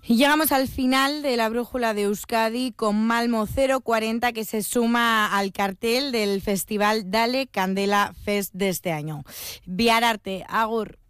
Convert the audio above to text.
Y llegamos al final de la brújula de Euskadi con Malmo 040, que se suma al cartel del festival Dale Candela Fest de este año. Biararte, agur.